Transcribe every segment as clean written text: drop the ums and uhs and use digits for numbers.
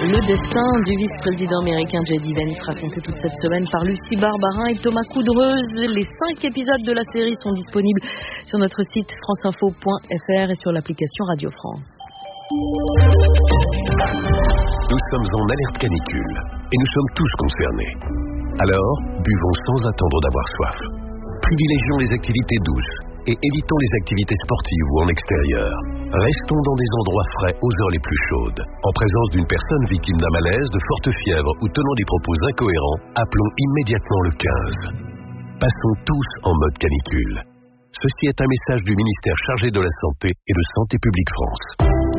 Le destin du vice-président américain J.D. Vance, raconté toute cette semaine par Lucie Barbarin et Thomas Coudreuse. Les 5 épisodes de la série sont disponibles sur notre site franceinfo.fr et sur l'application Radio France. Nous sommes en alerte canicule et nous sommes tous concernés. Alors, buvons sans attendre d'avoir soif. Privilégions les activités douces et évitons les activités sportives ou en extérieur. Restons dans des endroits frais aux heures les plus chaudes. En présence d'une personne victime d'un malaise, de forte fièvre ou tenant des propos incohérents, appelons immédiatement le 15. Passons tous en mode canicule. Ceci est un message du ministère chargé de la Santé et de Santé publique France.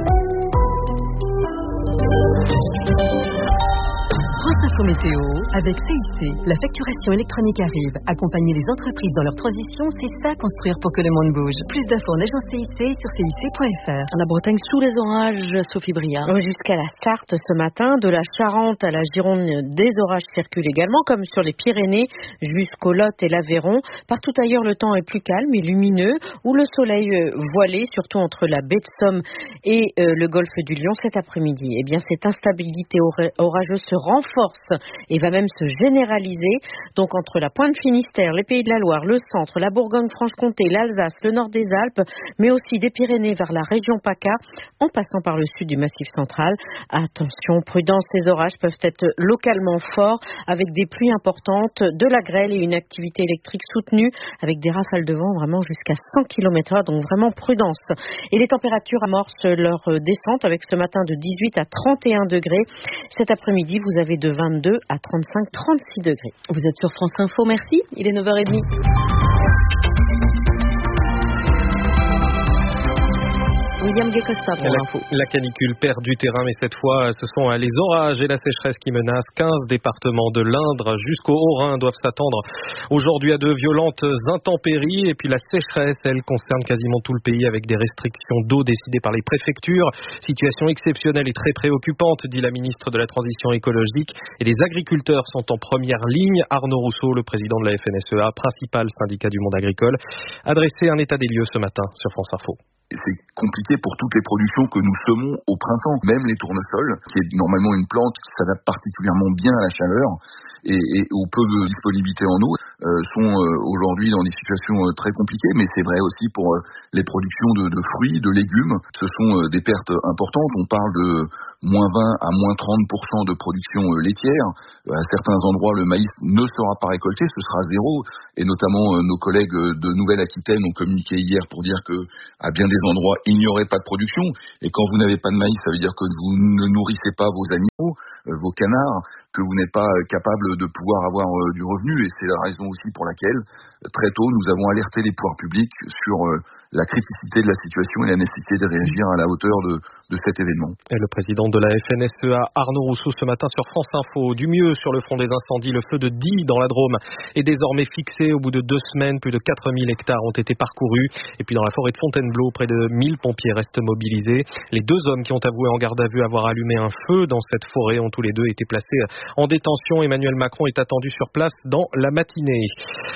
France Info Météo, avec CIC, la facturation électronique arrive. Accompagner les entreprises dans leur transition, c'est ça construire pour que le monde bouge. Plus d'infos en agence CIC sur cic.fr. La Bretagne sous les orages, Sophie Briard. Jusqu'à la Sarthe ce matin, de la Charente à la Gironde, des orages circulent également, comme sur les Pyrénées, jusqu'au Lot et l'Aveyron. Partout ailleurs, le temps est plus calme et lumineux, où le soleil voilé, surtout entre la baie de Somme et le golfe du Lion cet après-midi. Eh bien, cette instabilité orageuse se renforce et va même se généraliser. Donc entre la Pointe Finistère, les Pays de la Loire, le centre, la Bourgogne-Franche-Comté, l'Alsace, le nord des Alpes, mais aussi des Pyrénées vers la région PACA, en passant par le sud du Massif central. Attention, prudence, ces orages peuvent être localement forts, avec des pluies importantes, de la grêle et une activité électrique soutenue, avec des rafales de vent vraiment jusqu'à 100 km/h, donc vraiment prudence. Et les températures amorcent leur descente, avec ce matin de 18 à 31 degrés. Cet après-midi, vous avez de 22 à 35-36 degrés. Vous êtes sur France Info, merci. Il est 9h30. William Guécosta pour l'info. La canicule perd du terrain, mais cette fois, ce sont les orages et la sécheresse qui menacent. 15 départements de l'Indre jusqu'au Haut-Rhin doivent s'attendre aujourd'hui à de violentes intempéries. Et puis la sécheresse, elle concerne quasiment tout le pays avec des restrictions d'eau décidées par les préfectures. Situation exceptionnelle et très préoccupante, dit la ministre de la Transition écologique. Et les agriculteurs sont en première ligne. Arnaud Rousseau, le président de la FNSEA, principal syndicat du monde agricole, a dressé un état des lieux ce matin sur France Info. C'est compliqué pour toutes les productions que nous semons au printemps. Même les tournesols, qui est normalement une plante qui s'adapte particulièrement bien à la chaleur et au peu de disponibilité en eau, sont aujourd'hui dans des situations très compliquées. Mais c'est vrai aussi pour les productions de fruits, de légumes. Ce sont des pertes importantes. On parle de moins 20 à moins 30% de production laitière. À certains endroits, le maïs ne sera pas récolté, ce sera zéro. Et notamment, nos collègues de Nouvelle-Aquitaine ont communiqué hier pour dire que, à bien des endroits, il n'y aurait pas de production. Et quand vous n'avez pas de maïs, ça veut dire que vous ne nourrissez pas vos animaux, vos canards, que vous n'êtes pas capable de pouvoir avoir du revenu. Et c'est la raison aussi pour laquelle, très tôt, nous avons alerté les pouvoirs publics sur la criticité de la situation et la nécessité de réagir à la hauteur de cet événement. Et le président de la FNSEA, Arnaud Rousseau, ce matin sur France Info. Du mieux sur le front des incendies, le feu de Die dans la Drôme est désormais fixé. Au bout de 2 semaines, plus de 4000 hectares ont été parcourus. Et puis dans la forêt de Fontainebleau, près de 1000 pompiers restent mobilisés. Les 2 hommes qui ont avoué en garde à vue avoir allumé un feu dans cette forêt ont tous les 2 été placés en détention. Emmanuel Macron est attendu sur place dans la matinée.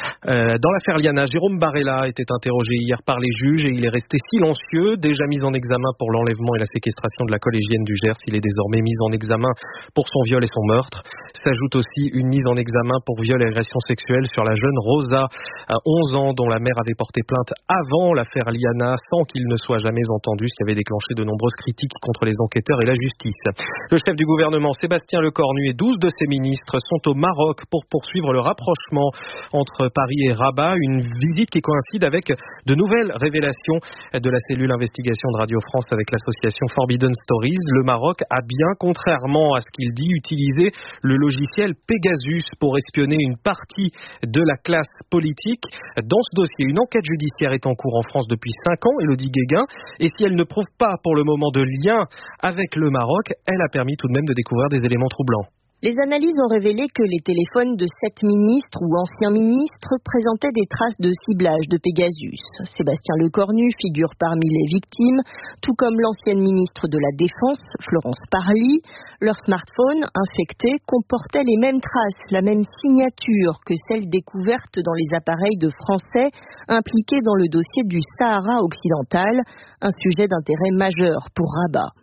Dans l'affaire Liana, Jérôme Barella était interrogé hier par les juges et il est resté silencieux. Déjà mis en examen pour l'enlèvement et la séquestration de la collégienne du Gers, il est désormais mis en examen pour son viol et son meurtre. S'ajoute aussi une mise en examen pour viol et agression sexuelle sur la jeune Rosa, à 11 ans, dont la mère avait porté plainte avant l'affaire Liana, sans qu'il ne soit jamais entendu, ce qui avait déclenché de nombreuses critiques contre les enquêteurs et la justice. Le chef du gouvernement, Sébastien Lecornu, et 12 de ses ministres sont au Maroc pour poursuivre le rapprochement entre Paris et Rabat, une visite qui coïncide avec de nouvelles révélations de la cellule investigation de Radio France avec l'association Forbidden Stories. Le Maroc a bien, contrairement à ce qu'il dit, utilisé le logiciel Pegasus pour espionner une partie de la classe politique. Dans ce dossier, une enquête judiciaire est en cours en France depuis 5 ans, Élodie Guéguin, et si elle ne prouve pas pour le moment de lien avec le Maroc, elle a permis tout de même de découvrir des éléments troublants. Les analyses ont révélé que les téléphones de 7 ministres ou anciens ministres présentaient des traces de ciblage de Pegasus. Sébastien Lecornu figure parmi les victimes, tout comme l'ancienne ministre de la Défense, Florence Parly. Leur smartphone infecté comportait les mêmes traces, la même signature que celle découverte dans les appareils de Français impliqués dans le dossier du Sahara occidental, un sujet d'intérêt majeur pour Rabat.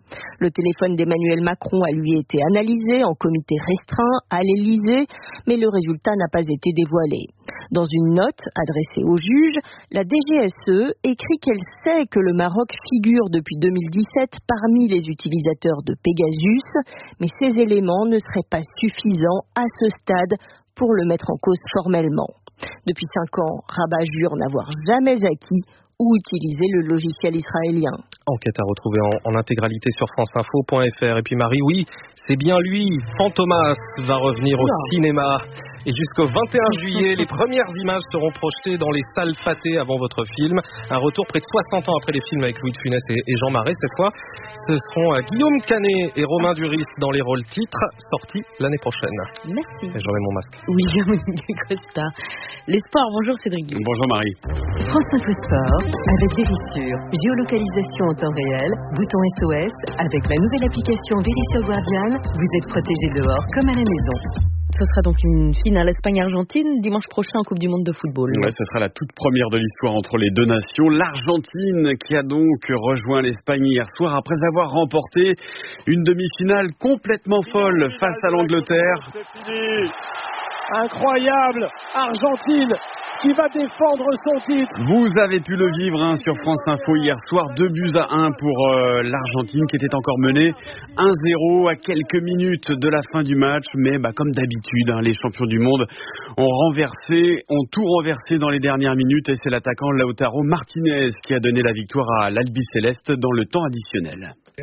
Le téléphone d'Emmanuel Macron a lui été analysé en comité restreint à l'Élysée, mais le résultat n'a pas été dévoilé. Dans une note adressée au juge, la DGSE écrit qu'elle sait que le Maroc figure depuis 2017 parmi les utilisateurs de Pegasus, mais ces éléments ne seraient pas suffisants à ce stade pour le mettre en cause formellement. Depuis 5 ans, Rabat jure n'avoir jamais acquis ou utilisé le logiciel israélien. Enquête à retrouver en intégralité sur franceinfo.fr. Et puis Marie, oui, c'est bien lui, Fantomas, va revenir au cinéma. Et jusqu'au 21 juillet, les premières images seront projetées dans les salles Pathé avant votre film. Un retour près de 60 ans après les films avec Louis de Funès et Jean Marais. Cette fois, ce seront Guillaume Canet et Romain Duris dans les rôles titres, sortis l'année prochaine. Merci. Et j'enlève mon masque. Oui, Costa. Les sports, bonjour Cédric. Bonjour Marie. France Info Sport, avec Vérissure, géolocalisation en temps réel, bouton SOS, avec la nouvelle application Vérissure Guardian, vous êtes protégé dehors comme à la maison. Ce sera donc une finale Espagne-Argentine dimanche prochain en Coupe du Monde de football. Ouais, ce sera la toute première de l'histoire entre les deux nations. L'Argentine qui a donc rejoint l'Espagne hier soir après avoir remporté une demi-finale complètement folle face à l'Angleterre. C'est fini. Incroyable, Argentine qui va défendre son titre. Vous avez pu le vivre sur France Info hier soir, 2-1 pour l'Argentine qui était encore menée 1-0 à quelques minutes de la fin du match, mais comme d'habitude, les champions du monde ont tout renversé dans les dernières minutes et c'est l'attaquant Lautaro Martinez qui a donné la victoire à l'Albiceleste dans le temps additionnel. Je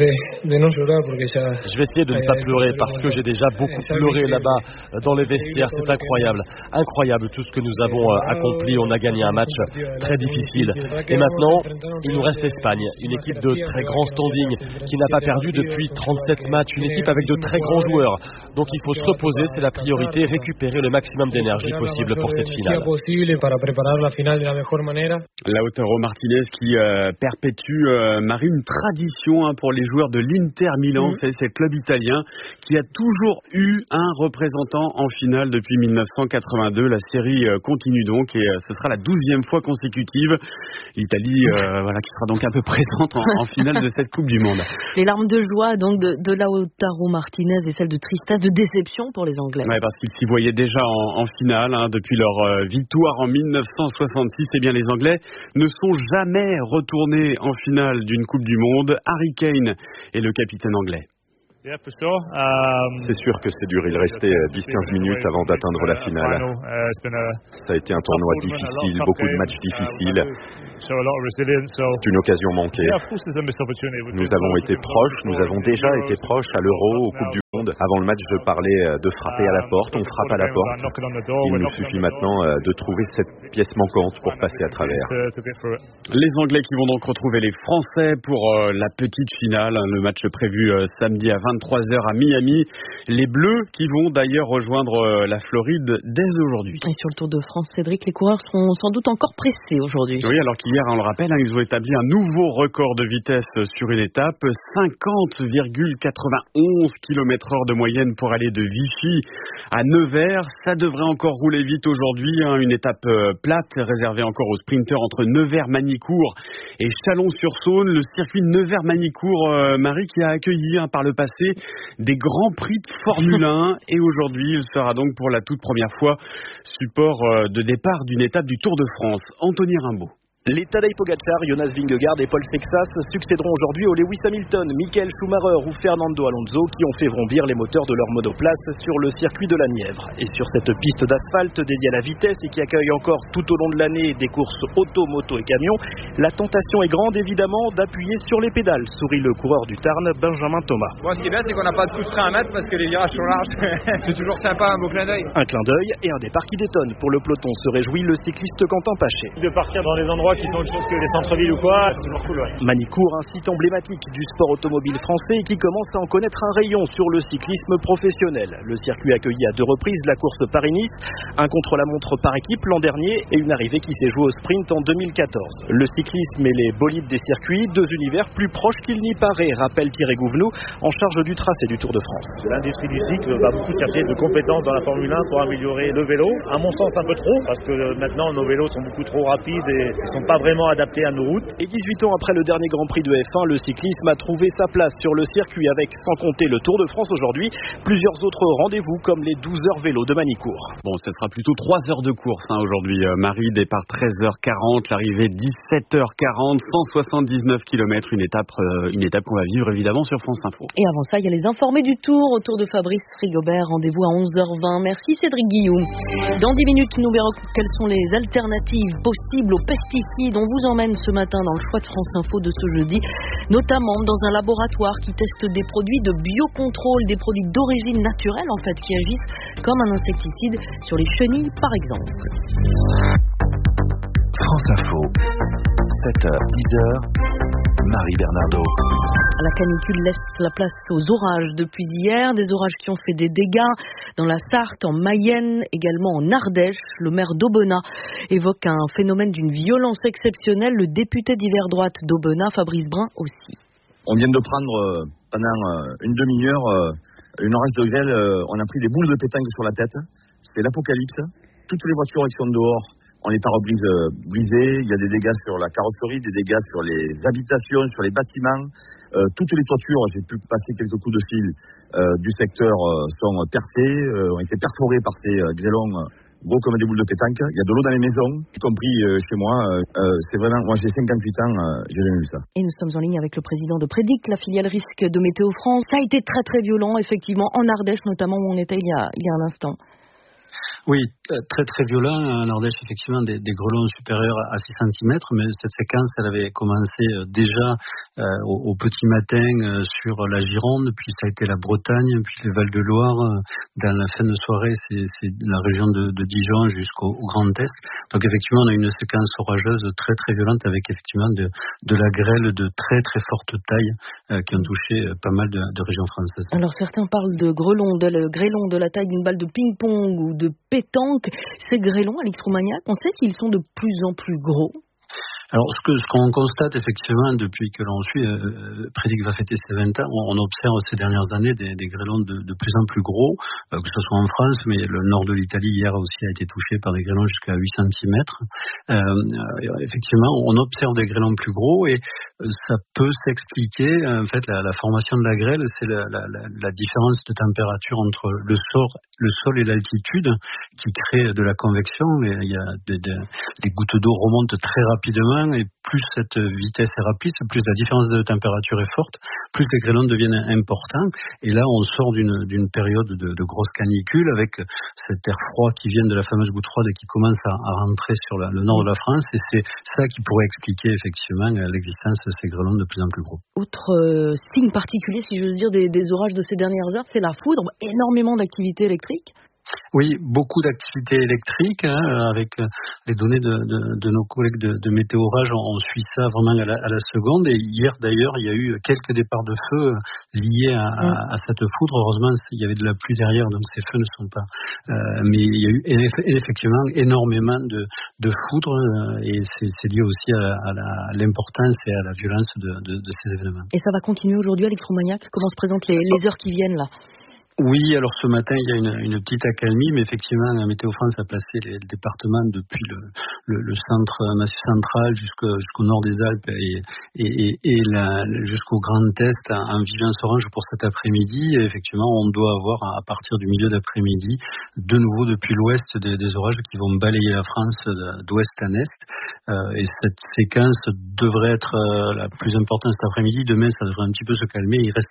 vais essayer de ne pas pleurer parce que j'ai déjà beaucoup pleuré là-bas dans les vestiaires. C'est incroyable, incroyable tout ce que nous avons accompli. On a gagné un match très difficile. Et maintenant, il nous reste l'Espagne, une équipe de très grand standing qui n'a pas perdu depuis 37 matchs, une équipe avec de très grands joueurs. Donc il faut se reposer, c'est la priorité, récupérer le maximum d'énergie possible pour cette finale. Lautaro Martinez qui perpétue, Marie, une tradition pour les joueurs de l'Inter Milan, c'est le club italien qui a toujours eu un représentant en finale depuis 1982. La série continue donc et ce sera la 12e fois consécutive. L'Italie qui sera donc un peu présente en finale de cette Coupe du Monde. Les larmes de joie donc de Lautaro Martinez et celles de tristesse, de déception pour les Anglais. Ouais, parce qu'ils s'y voyaient déjà en finale depuis leur victoire en 1966. Eh bien les Anglais ne sont jamais retournés en finale d'une Coupe du Monde. Harry Kane est le capitaine anglais. C'est sûr que c'est dur, il restait 10-15 minutes avant d'atteindre la finale. Ça a été un tournoi difficile, beaucoup de matchs difficiles. C'est une occasion manquée. Nous avons été proches, nous avons déjà été proches à l'Euro, aux Coupes du Monde. Avant le match, je parlais de frapper à la porte, on frappe à la porte. Il nous suffit maintenant de trouver cette pièce manquante pour passer à travers. Les Anglais qui vont donc retrouver les Français pour la petite finale, le match prévu samedi à 23h à Miami. Les Bleus qui vont d'ailleurs rejoindre la Floride dès aujourd'hui. Et sur le Tour de France, Cédric, les coureurs seront sans doute encore pressés aujourd'hui. Oui, alors qu'hier, on le rappelle, ils ont établi un nouveau record de vitesse sur une étape, 50,91 km/h de moyenne pour aller de Vichy à Nevers. Ça devrait encore rouler vite aujourd'hui, une étape plate réservée encore aux sprinteurs entre Nevers-Manicourt et Chalon-sur-Saône. Le circuit Nevers-Manicourt, Marie, qui a accueilli par le passé des grands prix de Formule 1 et aujourd'hui il sera donc pour la toute première fois support de départ d'une étape du Tour de France. Anthony Rimbaud. Les Tadej Pogacar, Jonas Vingegaard et Paul Sexas succéderont aujourd'hui aux Lewis Hamilton, Michael Schumacher ou Fernando Alonso qui ont fait vrombir les moteurs de leur monoplace sur le circuit de la Nièvre. Et sur cette piste d'asphalte dédiée à la vitesse et qui accueille encore tout au long de l'année des courses auto, moto et camions, la tentation est grande évidemment d'appuyer sur les pédales, sourit le coureur du Tarn, Benjamin Thomas. Moi, ce qui est bien, c'est qu'on n'a pas de coup de frein à mettre parce que les virages sont larges. C'est toujours sympa, un beau clin d'œil. Un clin d'œil et un départ qui détonne. Pour le peloton se réjouit le cycliste Quentin Paché. De partir dans les endroits qui sont autre chose que les centres-villes ou quoi, c'est toujours cool. Ouais. Manicourt, un site emblématique du sport automobile français qui commence à en connaître un rayon sur le cyclisme professionnel. Le circuit a accueilli à 2 reprises la course Paris-Nice, un contre-la-montre par équipe l'an dernier et une arrivée qui s'est jouée au sprint en 2014. Le cyclisme et les bolides des circuits, 2 univers plus proches qu'il n'y paraît, rappelle Thierry Gouvenou, en charge du tracé du Tour de France. L'industrie du cycle va beaucoup chercher de compétences dans la Formule 1 pour améliorer le vélo. À mon sens un peu trop, parce que maintenant nos vélos sont beaucoup trop rapides et sont sont pas vraiment adaptés à nos routes. Et 18 ans après le dernier Grand Prix de F1, le cyclisme a trouvé sa place sur le circuit avec, sans compter le Tour de France aujourd'hui, plusieurs autres rendez-vous comme les 12 heures vélo de Manicourt. Bon, ce sera plutôt 3 heures de course aujourd'hui. Marie, départ 13h40, l'arrivée 17h40, 179 km, une étape qu'on va vivre évidemment sur France Info. Et avant ça, il y a les informés du Tour autour de Fabrice Rigobert. Rendez-vous à 11h20. Merci Cédric Guillaume. Dans 10 minutes, nous verrons quelles sont les alternatives possibles aux pesticides. On vous emmène ce matin dans le choix de France Info de ce jeudi, notamment dans un laboratoire qui teste des produits de biocontrôle, des produits d'origine naturelle en fait, qui agissent comme un insecticide sur les chenilles par exemple. France Info, 7h, 10h, Marie Bernardo. La canicule laisse la place aux orages depuis hier, des orages qui ont fait des dégâts dans la Sarthe, en Mayenne, également en Ardèche. Le maire d'Aubenas évoque un phénomène d'une violence exceptionnelle. Le député d'hiver droite d'Aubenas, Fabrice Brun, aussi. On vient de prendre pendant une demi-heure une orage de grêle. On a pris des boules de pétanque sur la tête. C'est l'apocalypse. Toutes les voitures qui sont dehors ont les pare-brises brisés. Il y a des dégâts sur la carrosserie, des dégâts sur les habitations, sur les bâtiments. Toutes les toitures, j'ai pu passer quelques coups de fil du secteur, sont percées, ont été perforées par ces grêlons gros comme des boules de pétanque. Il y a de l'eau dans les maisons, y compris chez moi. C'est vraiment, moi j'ai 58 ans, j'ai jamais vu ça. Et nous sommes en ligne avec le président de Prédic, la filiale risque de Météo France. Ça a été très très violent, effectivement, en Ardèche notamment où on était il y a un instant. Oui, très très violent. En Ardèche, effectivement, des grêlons supérieurs à 6 cm, mais cette séquence, elle avait commencé déjà au petit matin sur la Gironde, puis ça a été la Bretagne, puis le Val-de-Loire. Dans la fin de soirée, c'est la région de Dijon jusqu'au Grand Est. Donc effectivement, on a une séquence orageuse très très violente avec effectivement de la grêle de très très forte taille qui ont touché pas mal de régions françaises. Alors certains parlent de grêlons de la taille d'une balle de ping-pong ou de pétanque. Ces grêlons, Alix Roumaniac, on sait s'ils sont de plus en plus gros. Alors, ce qu'on constate effectivement depuis que l'on suit, Prédic va fêter ses 20 ans, on observe ces dernières années des grêlons de plus en plus gros, que ce soit en France, mais le nord de l'Italie hier aussi a été touché par des grêlons jusqu'à 8 cm. Effectivement, on observe des grêlons plus gros et ça peut s'expliquer, en fait, la formation de la grêle, c'est la différence de température entre le sol et l'altitude qui crée de la convection. Il y a des gouttes d'eau remontent très rapidement. Et plus cette vitesse est rapide, plus la différence de température est forte, plus les grêlons deviennent importants. Et là, on sort d'une période de grosse canicule avec cet air froid qui vient de la fameuse goutte froide et qui commence à rentrer sur le nord de la France. Et c'est ça qui pourrait expliquer effectivement l'existence de ces grêlons de plus en plus gros. Autre signe particulier, si j'ose dire, des orages de ces dernières heures, c'est la foudre, énormément d'activité électrique. Oui, beaucoup d'activités électriques, avec les données de nos collègues de Météo Orage, on suit ça vraiment à la seconde. Et hier d'ailleurs, il y a eu quelques départs de feu liés à cette foudre. Heureusement, il y avait de la pluie derrière, donc ces feux ne sont pas. Mais il y a eu effectivement énormément de foudre, et c'est lié aussi à l'importance et à la violence de ces événements. Et ça va continuer aujourd'hui, Alix Roumaniac? Comment se présentent les heures qui viennent là? Oui, alors ce matin, il y a une petite accalmie, mais effectivement, Météo France a placé les départements depuis le centre massif central jusqu'au nord des Alpes et jusqu'au Grand Est en vigilance orange pour cet après-midi. Et effectivement, on doit avoir à partir du milieu d'après-midi, de nouveau depuis l'ouest, des orages qui vont balayer la France d'ouest en est. Et cette séquence devrait être la plus importante cet après-midi. Demain, ça devrait un petit peu se calmer. Il va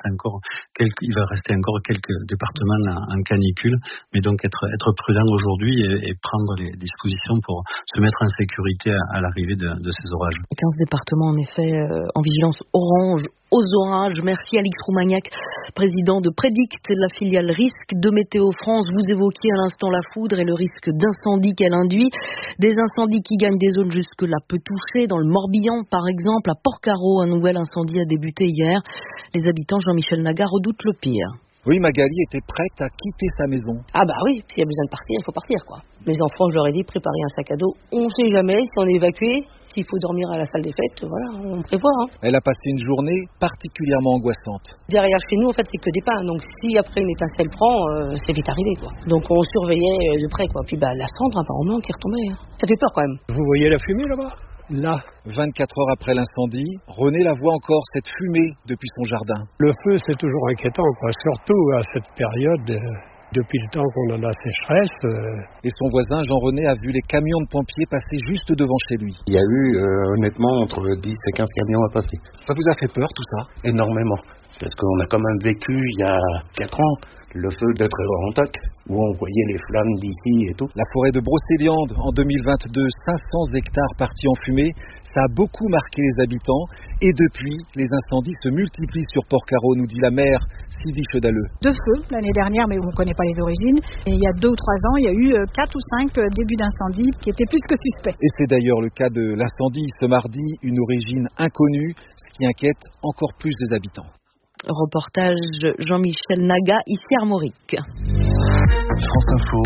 rester encore quelques départements en canicule, mais donc être prudent aujourd'hui et prendre les dispositions pour se mettre en sécurité à l'arrivée de ces orages. 15 départements en effet en vigilance orange aux orages. Merci Alix Roumaniac, président de Prédic, la filiale risque de Météo France. Vous évoquiez à l'instant la foudre et le risque d'incendie qu'elle induit. Des incendies qui gagnent des zones jusque-là peu touchées, dans le Morbihan par exemple. À Porcaro, un nouvel incendie a débuté hier. Les habitants, Jean-Michel Naga, redoutent le pire. Oui, Magali était prête à quitter sa maison. Ah bah oui, s'il y a besoin de partir, il faut partir quoi. Mes enfants, je leur ai dit, préparez un sac à dos. On ne sait jamais si on est évacué, s'il faut dormir à la salle des fêtes, voilà, on prévoit. Elle a passé une journée particulièrement angoissante. Derrière chez nous, en fait, c'est que des pins. Donc si après une étincelle prend, c'est vite arrivé quoi. Donc on surveillait de près quoi. Puis la cendre apparemment qui est retombée. Ça fait peur quand même. Vous voyez la fumée là-bas ? Là, 24 heures après l'incendie, René la voit encore, cette fumée depuis son jardin. Le feu, c'est toujours inquiétant, quoi. Surtout à cette période, depuis le temps qu'on a la sécheresse. Et son voisin, Jean-René, a vu les camions de pompiers passer juste devant chez lui. Il y a eu, honnêtement, entre 10 et 15 camions à passer. Ça vous a fait peur, tout ça? Énormément. Parce qu'on a quand même vécu, il y a 4 ans, le feu de Trévorantoc, où on voyait les flammes d'ici et tout. La forêt de Brocéliande, en 2022, 500 hectares partis en fumée, ça a beaucoup marqué les habitants. Et depuis, les incendies se multiplient sur Port-Carreau, nous dit la maire Sylvie Chedaleux. 2 feux l'année dernière, mais on ne connaît pas les origines. Et il y a 2 ou 3 ans, il y a eu 4 ou 5 débuts d'incendie qui étaient plus que suspects. Et c'est d'ailleurs le cas de l'incendie ce mardi, une origine inconnue, ce qui inquiète encore plus les habitants. Reportage Jean-Michel Naga, ici Armorique. France Info,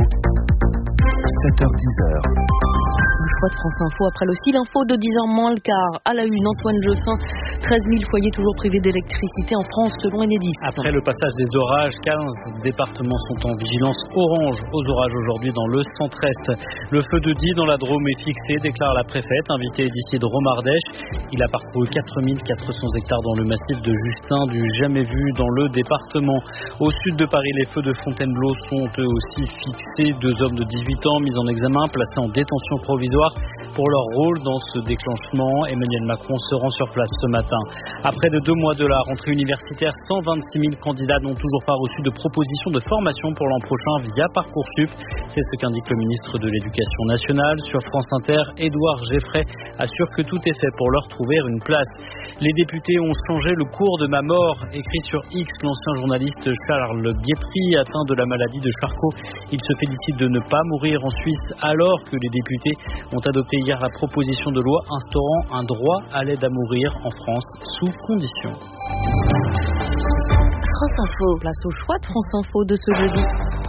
7h-10h. Le choix de France Info après le fil info de 10h moins le quart. À la une, Antoine Jossin, 13 000 foyers toujours privés d'électricité en France selon Enedis. Après le passage des orages, 15 départements sont en vigilance orange aux orages aujourd'hui dans le centre-est. Le feu de Die dans la Drôme est fixé, déclare la préfète, invitée d'ici de Romardèche. Il a parcouru 4400 hectares dans le massif de Justin, du jamais vu dans le département. Au sud de Paris, les feux de Fontainebleau sont eux aussi fixés. 2 hommes de 18 ans mis en examen, placés en détention provisoire pour leur rôle dans ce déclenchement. Emmanuel Macron se rend sur place ce matin. Après de 2 mois de la rentrée universitaire, 126 000 candidats n'ont toujours pas reçu de proposition de formation pour l'an prochain via Parcoursup. C'est ce qu'indique le ministre de l'Éducation nationale. Sur France Inter, Édouard Geffray assure que tout est fait pour leur trouver une place. Les députés ont changé le cours de ma mort, écrit sur X l'ancien journaliste Charles Bietri, atteint de la maladie de Charcot. Il se félicite de ne pas mourir en Suisse alors que les députés ont adopté hier la proposition de loi instaurant un droit à l'aide à mourir en France sous condition. France Info, place au choix de France Info de ce jeudi,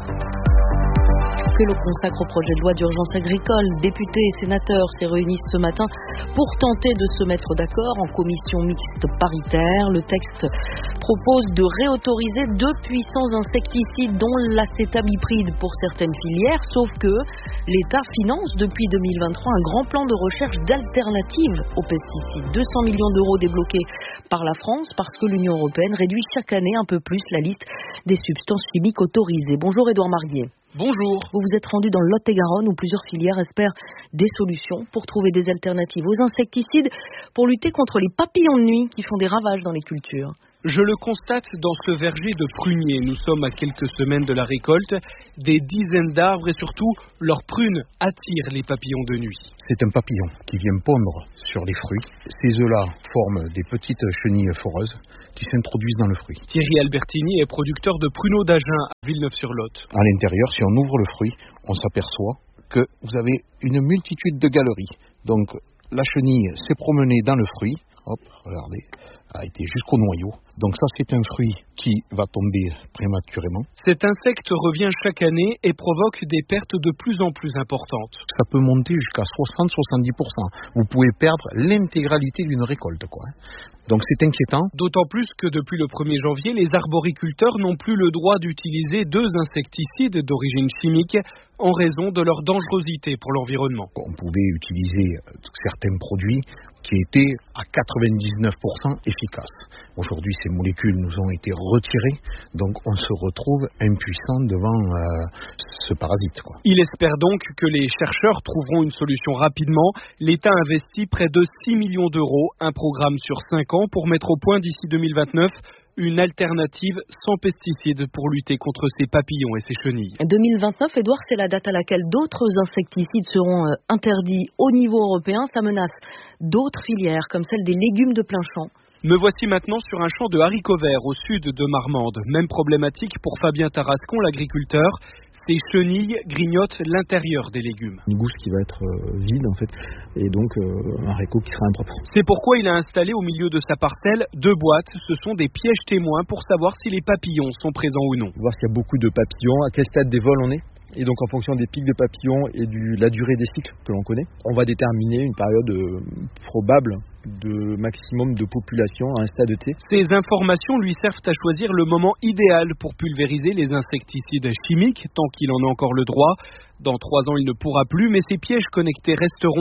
que l'on consacre au projet de loi d'urgence agricole. Députés et sénateurs se réunissent ce matin pour tenter de se mettre d'accord en commission mixte paritaire. Le texte propose de réautoriser 2 puissants insecticides dont l'acétamipride pour certaines filières, sauf que l'État finance depuis 2023 un grand plan de recherche d'alternatives aux pesticides. 200 millions d'euros débloqués par la France parce que l'Union européenne réduit chaque année un peu plus la liste des substances chimiques autorisées. Bonjour Édouard Marguier. Bonjour. Vous vous êtes rendu dans le Lot-et-Garonne où plusieurs filières espèrent des solutions pour trouver des alternatives aux insecticides pour lutter contre les papillons de nuit qui font des ravages dans les cultures. Je le constate dans ce verger de pruniers. Nous sommes à quelques semaines de la récolte. Des dizaines d'arbres et surtout leurs prunes attirent les papillons de nuit. C'est un papillon qui vient pondre sur les fruits. Ces œufs-là forment des petites chenilles foreuses qui s'introduisent dans le fruit. Thierry Albertini est producteur de pruneaux d'Agen à Villeneuve-sur-Lot. À l'intérieur, si on ouvre le fruit, on s'aperçoit que vous avez une multitude de galeries. Donc la chenille s'est promenée dans le fruit. Hop, regardez, a été jusqu'au noyau. Donc ça, c'est un fruit qui va tomber prématurément. Cet insecte revient chaque année et provoque des pertes de plus en plus importantes. Ça peut monter jusqu'à 60-70%. Vous pouvez perdre l'intégralité d'une récolte, quoi. Donc c'est inquiétant. D'autant plus que depuis le 1er janvier, les arboriculteurs n'ont plus le droit d'utiliser 2 insecticides d'origine chimique en raison de leur dangerosité pour l'environnement. On pouvait utiliser certains produits qui étaient à 99% efficaces. Aujourd'hui, ces molécules nous ont été retirées, donc on se retrouve impuissant devant ce parasite, quoi. Il espère donc que les chercheurs trouveront une solution rapidement. L'État investit près de 6 millions d'euros, un programme sur 5 ans pour mettre au point d'ici 2029 une alternative sans pesticides pour lutter contre ces papillons et ces chenilles. 2029, Édouard, c'est la date à laquelle d'autres insecticides seront interdits au niveau européen. Ça menace d'autres filières, comme celle des légumes de plein champ. Me voici maintenant sur un champ de haricots verts au sud de Marmande. Même problématique pour Fabien Tarascon, l'agriculteur. Ces chenilles grignotent l'intérieur des légumes. Une gousse qui va être vide en fait, et donc un haricot qui sera impropre. C'est pourquoi il a installé au milieu de sa parcelle 2 boîtes. Ce sont des pièges témoins pour savoir si les papillons sont présents ou non. Voir s'il y a beaucoup de papillons, à quel stade des vols on est. Et donc en fonction des pics de papillons et de la durée des cycles que l'on connaît, on va déterminer une période probable de maximum de population à un stade T. Ces informations lui servent à choisir le moment idéal pour pulvériser les insecticides chimiques, tant qu'il en a encore le droit. Dans 3 ans, il ne pourra plus, mais ces pièges connectés resteront.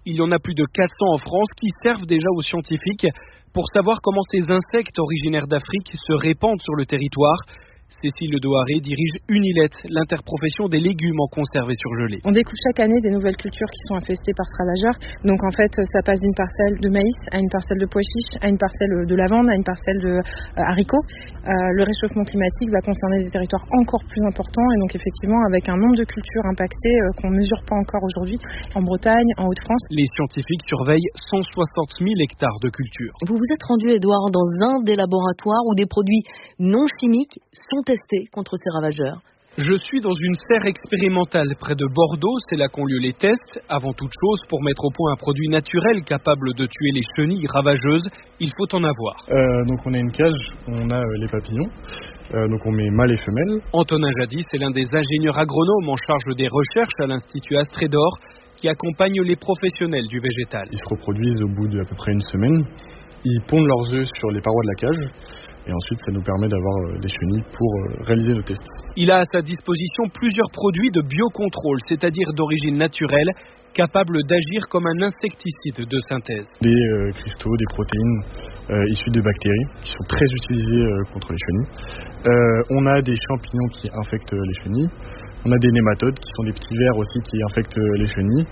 Il y en a plus de 400 en France qui servent déjà aux scientifiques pour savoir comment ces insectes originaires d'Afrique se répandent sur le territoire. Cécile Ledoiré dirige Unilet, l'interprofession des légumes en conserve et surgelés. On découvre chaque année des nouvelles cultures qui sont infestées par ce ravageur. Donc en fait, ça passe d'une parcelle de maïs à une parcelle de pois chiches, à une parcelle de lavande, à une parcelle de haricots. Le réchauffement climatique va concerner des territoires encore plus importants et donc effectivement avec un nombre de cultures impactées qu'on ne mesure pas encore aujourd'hui en Bretagne, en Hauts-de-France. Les scientifiques surveillent 160 000 hectares de culture. Vous vous êtes rendu, Edouard, dans un des laboratoires où des produits non chimiques sont testés contre ces ravageurs. Je suis dans une serre expérimentale près de Bordeaux, c'est là qu'ont lieu les tests. Avant toute chose, pour mettre au point un produit naturel capable de tuer les chenilles ravageuses, il faut en avoir. Donc on a une cage, on a les papillons, donc on met mâle et femelle. Antonin Jadis est l'un des ingénieurs agronomes en charge des recherches à l'Institut Astrédor qui accompagne les professionnels du végétal. Ils se reproduisent au bout d'à peu près une semaine. Ils pondent leurs œufs sur les parois de la cage. Et ensuite, ça nous permet d'avoir des chenilles pour réaliser nos tests. Il a à sa disposition plusieurs produits de biocontrôle, c'est-à-dire d'origine naturelle, capables d'agir comme un insecticide de synthèse. Des cristaux, des protéines issues de bactéries qui sont très utilisées contre les chenilles. On a des champignons qui infectent les chenilles. On a des nématodes qui sont des petits vers aussi qui infectent les chenilles.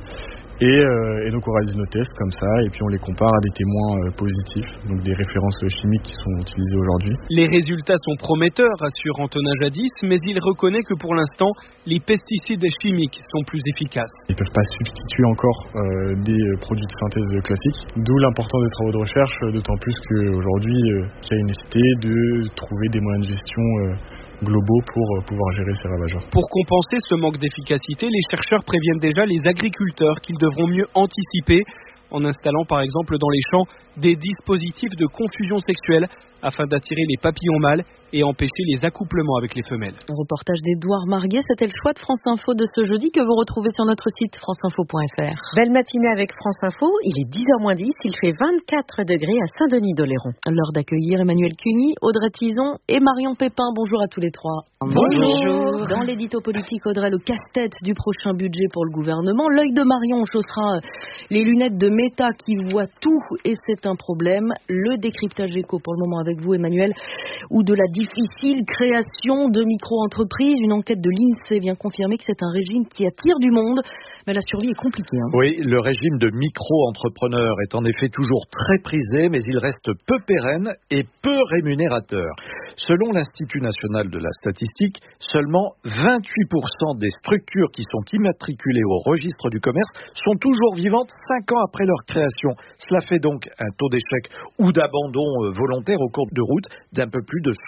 Et donc on réalise nos tests comme ça et puis on les compare à des témoins positifs, donc des références chimiques qui sont utilisées aujourd'hui. Les résultats sont prometteurs, assure Antonin Jadis, mais il reconnaît que pour l'instant, les pesticides chimiques sont plus efficaces. Ils ne peuvent pas substituer encore des produits de synthèse classiques, d'où l'importance des travaux de recherche, d'autant plus qu'aujourd'hui, il y a une nécessité de trouver des moyens de gestion globaux pour pouvoir gérer ces ravageurs. Pour compenser ce manque d'efficacité, les chercheurs préviennent déjà les agriculteurs qu'ils devront mieux anticiper en installant par exemple dans les champs des dispositifs de confusion sexuelle afin d'attirer les papillons mâles et empêcher les accouplements avec les femelles. Un reportage d'Edouard Marguet, c'était le choix de France Info de ce jeudi que vous retrouvez sur notre site franceinfo.fr. Belle matinée avec France Info, il est 10h-10, il fait 24 degrés à Saint-Denis-d'Oléron. L'heure d'accueillir Emmanuel Cuny, Audrey Tison et Marion Pépin. Bonjour à tous les trois. Bonjour. Dans l'édito politique, Audrey, le casse-tête du prochain budget pour le gouvernement. L'œil de Marion chaussera les lunettes de Meta qui voit tout et c'est un problème. Le décryptage éco pour le moment avec vous, Emmanuel, ou de la difficile création de micro-entreprises. Une enquête de l'INSEE vient confirmer que c'est un régime qui attire du monde, mais la survie est compliquée. Oui, le régime de micro-entrepreneurs est en effet toujours très prisé, mais il reste peu pérenne et peu rémunérateur. Selon l'Institut national de la statistique, seulement 28% des structures qui sont immatriculées au registre du commerce sont toujours vivantes 5 ans après leur création. Cela fait donc un taux d'échec ou d'abandon volontaire au cours de route d'un peu plus de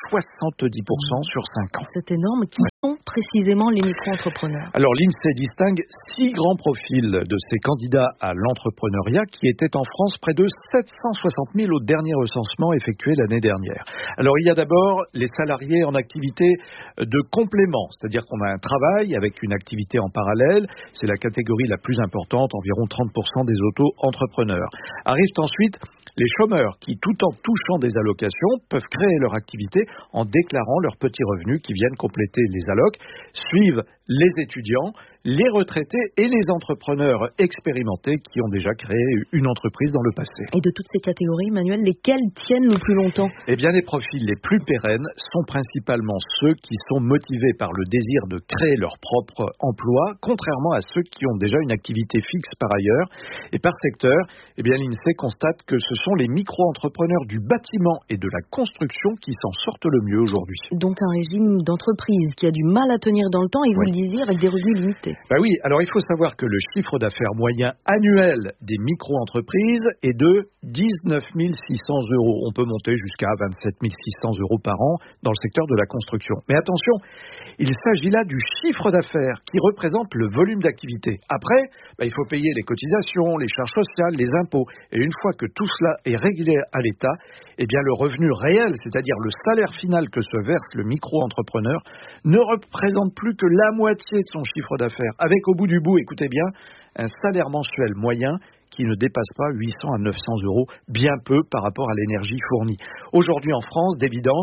70% sur 5 ans. C'est énorme. Qui sont précisément les micro-entrepreneurs? Alors l'INSEE distingue 6 grands profils de ces candidats à l'entrepreneuriat qui étaient en France près de 760 000 au dernier recensement effectué l'année dernière. Alors il y a d'abord les salariés en activité de complément, c'est-à-dire qu'on a un travail avec une activité en parallèle, c'est la catégorie la plus importante, environ 30% des auto-entrepreneurs. Arrivent ensuite les chômeurs qui, tout en touchant des allocations, peuvent créer leur activité en déclarant leurs petits revenus qui viennent compléter les allocs. Suivent les étudiants, les retraités et les entrepreneurs expérimentés qui ont déjà créé une entreprise dans le passé. Et de toutes ces catégories, Emmanuel, lesquelles tiennent le plus longtemps? Eh bien, les profils les plus pérennes sont principalement ceux qui sont motivés par le désir de créer leur propre emploi, contrairement à ceux qui ont déjà une activité fixe par ailleurs. Et par secteur, eh bien, l'INSEE constate que ce sont les micro-entrepreneurs du bâtiment et de la construction qui s'en sortent le mieux aujourd'hui. Donc un régime d'entreprise qui a du mal à tenir dans le temps, et vous le disiez, avec des revenus limités. Bah oui, alors il faut savoir que le chiffre d'affaires moyen annuel des micro-entreprises est de 19 600 €. On peut monter jusqu'à 27 600 € par an dans le secteur de la construction. Mais attention, il s'agit là du chiffre d'affaires qui représente le volume d'activité. Après, il faut payer les cotisations, les charges sociales, les impôts. Et une fois que tout cela est réglé à l'État, eh bien le revenu réel, c'est-à-dire le salaire final que se verse le micro-entrepreneur, ne représente plus que la moitié de son chiffre d'affaires. Avec au bout du bout, écoutez bien, un salaire mensuel moyen qui ne dépasse pas 800 à 900 €, bien peu par rapport à l'énergie fournie. Aujourd'hui en France, d'évidence,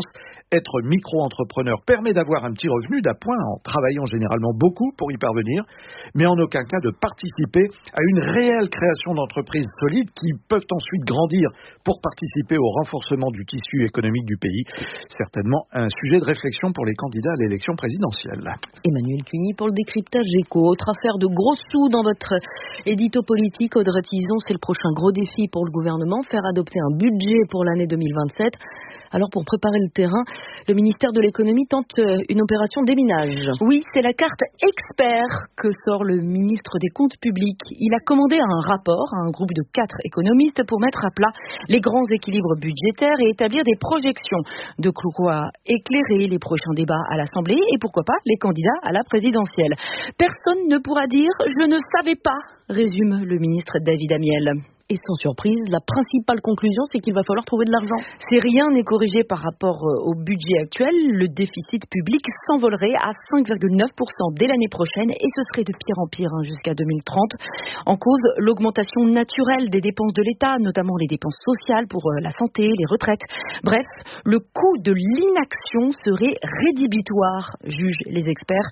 Être micro-entrepreneur permet d'avoir un petit revenu d'appoint en travaillant généralement beaucoup pour y parvenir, mais en aucun cas de participer à une réelle création d'entreprises solides qui peuvent ensuite grandir pour participer au renforcement du tissu économique du pays. Certainement un sujet de réflexion pour les candidats à l'élection présidentielle. Emmanuel Cuny pour le décryptage éco. Autre affaire de gros sous dans votre édito politique. Audrey Tillison, c'est le prochain gros défi pour le gouvernement, faire adopter un budget pour l'année 2027. Alors pour préparer le terrain, le ministère de l'économie tente une opération déminage. Oui, c'est la carte expert que sort le ministre des Comptes publics. Il a commandé un rapport à un groupe de 4 économistes pour mettre à plat les grands équilibres budgétaires et établir des projections de quoi éclairer les prochains débats à l'Assemblée et pourquoi pas les candidats à la présidentielle. Personne ne pourra dire « je ne savais pas », résume le ministre David Amiel. Et sans surprise, la principale conclusion, c'est qu'il va falloir trouver de l'argent. Si rien n'est corrigé par rapport au budget actuel, le déficit public s'envolerait à 5,9% dès l'année prochaine et ce serait de pire en pire jusqu'à 2030. En cause, l'augmentation naturelle des dépenses de l'État, notamment les dépenses sociales pour la santé, les retraites. Bref, le coût de l'inaction serait rédhibitoire, jugent les experts.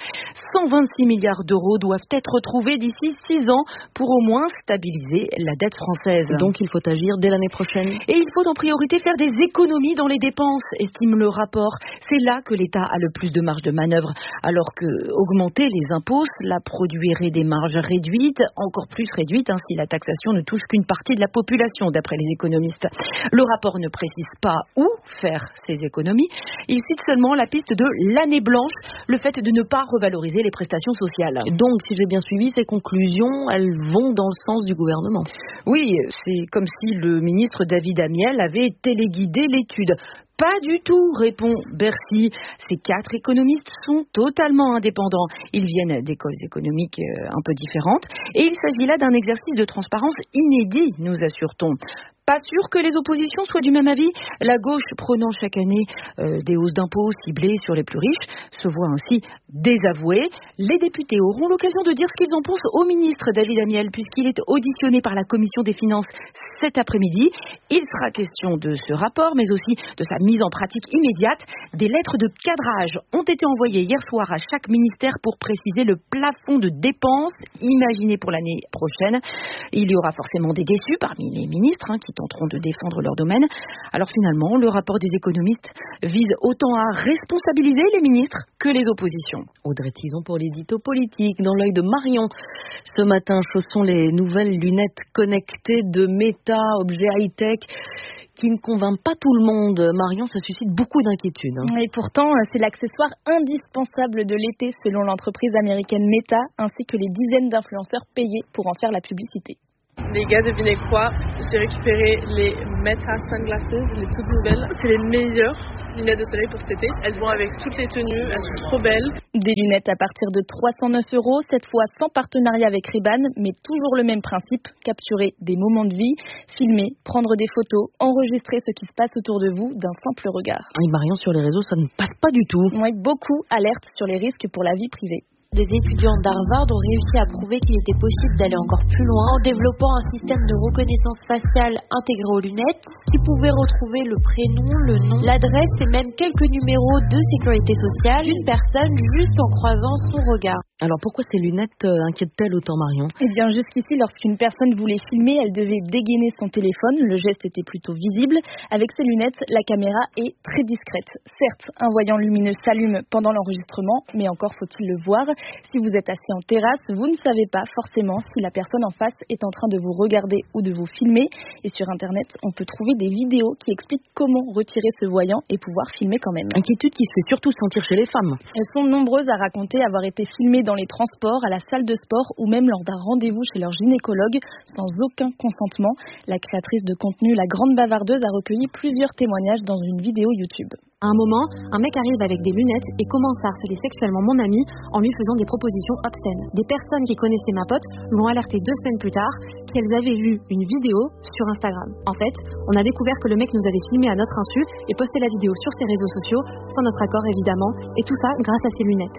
126 milliards d'euros doivent être retrouvés d'ici 6 ans pour au moins stabiliser la dette française. Donc il faut agir dès l'année prochaine. Et il faut en priorité faire des économies dans les dépenses, estime le rapport. C'est là que l'État a le plus de marge de manœuvre. Alors que augmenter les impôts, cela produirait des marges réduites, encore plus réduites si la taxation ne touche qu'une partie de la population, d'après les économistes. Le rapport ne précise pas où faire ces économies. Il cite seulement la piste de l'année blanche, le fait de ne pas revaloriser les prestations sociales. Donc, si j'ai bien suivi, ces conclusions, elles vont dans le sens du gouvernement. Oui, c'est comme si le ministre David Amiel avait téléguidé l'étude. Pas du tout, répond Bercy. Ces 4 économistes sont totalement indépendants. Ils viennent d'écoles économiques un peu différentes. Et il s'agit là d'un exercice de transparence inédit, nous assure-t-on. Pas sûr que les oppositions soient du même avis. La gauche, prenant chaque année des hausses d'impôts ciblées sur les plus riches, se voit ainsi désavouée. Les députés auront l'occasion de dire ce qu'ils en pensent au ministre David Amiel, puisqu'il est auditionné par la Commission des finances cet après-midi. Il sera question de ce rapport, mais aussi de sa mise en pratique immédiate. Des lettres de cadrage ont été envoyées hier soir à chaque ministère pour préciser le plafond de dépenses imaginé pour l'année prochaine. Il y aura forcément des déçus parmi les ministres qui tenteront de défendre leur domaine. Alors finalement, le rapport des économistes vise autant à responsabiliser les ministres que les oppositions. Audrey Tillison pour l'édito politique. Dans l'œil de Marion, ce matin, chaussons les nouvelles lunettes connectées de Meta, objet high-tech, qui ne convainc pas tout le monde. Marion, ça suscite beaucoup d'inquiétudes. Et pourtant, c'est l'accessoire indispensable de l'été selon l'entreprise américaine Meta, ainsi que les dizaines d'influenceurs payés pour en faire la publicité. Les gars, devinez quoi? J'ai récupéré les Meta Sunglasses, les toutes nouvelles. C'est les meilleures lunettes de soleil pour cet été. Elles vont avec toutes les tenues, elles sont trop belles. Des lunettes à partir de 309 €, cette fois sans partenariat avec Ray-Ban, mais toujours le même principe, capturer des moments de vie, filmer, prendre des photos, enregistrer ce qui se passe autour de vous d'un simple regard. Et Marion, sur les réseaux, ça ne passe pas du tout. Oui, beaucoup alertent sur les risques pour la vie privée. Des étudiants d'Harvard ont réussi à prouver qu'il était possible d'aller encore plus loin en développant un système de reconnaissance faciale intégré aux lunettes qui pouvait retrouver le prénom, le nom, l'adresse et même quelques numéros de sécurité sociale d'une personne juste en croisant son regard. Alors pourquoi ces lunettes inquiètent-elles autant, Marion? Eh bien jusqu'ici, lorsqu'une personne voulait filmer, elle devait dégainer son téléphone. Le geste était plutôt visible. Avec ces lunettes, la caméra est très discrète. Certes, un voyant lumineux s'allume pendant l'enregistrement, mais encore faut-il le voir. Si vous êtes assis en terrasse, vous ne savez pas forcément si la personne en face est en train de vous regarder ou de vous filmer. Et sur Internet, on peut trouver des vidéos qui expliquent comment retirer ce voyant et pouvoir filmer quand même. Inquiétude qui se fait surtout sentir chez les femmes. Elles sont nombreuses à raconter avoir été filmées dans les transports, à la salle de sport ou même lors d'un rendez-vous chez leur gynécologue sans aucun consentement. La créatrice de contenu La Grande Bavardeuse a recueilli plusieurs témoignages dans une vidéo YouTube. À un moment, un mec arrive avec des lunettes et commence à harceler sexuellement mon ami en lui faisant des propositions obscènes. Des personnes qui connaissaient ma pote l'ont alerté 2 semaines plus tard qu'elles avaient vu une vidéo sur Instagram. En fait, on a découvert que le mec nous avait filmé à notre insu et posté la vidéo sur ses réseaux sociaux, sans notre accord évidemment, et tout ça grâce à ses lunettes.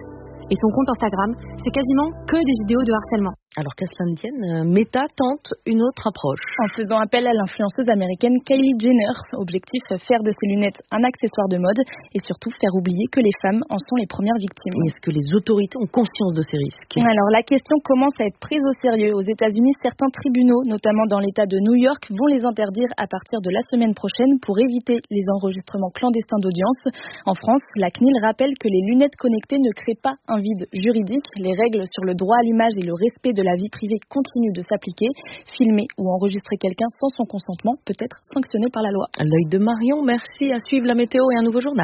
Et son compte Instagram, c'est quasiment que des vidéos de harcèlement. Alors qu'à cela ne tienne, Meta tente une autre approche. En faisant appel à l'influenceuse américaine Kylie Jenner, objectif faire de ses lunettes un accessoire de mode et surtout faire oublier que les femmes en sont les premières victimes. Est-ce que les autorités ont conscience de ces risques? Alors la question commence à être prise au sérieux. Aux États-Unis, certains tribunaux, notamment dans l'État de New York, vont les interdire à partir de la semaine prochaine pour éviter les enregistrements clandestins d'audience. En France, la CNIL rappelle que les lunettes connectées ne créent pas un vide juridique. Les règles sur le droit à l'image et le respect de la vie privée continuent de s'appliquer. Filmer ou enregistrer quelqu'un sans son consentement peut être sanctionné par la loi. L'œil de Marion, merci. À suivre la météo et un nouveau journal.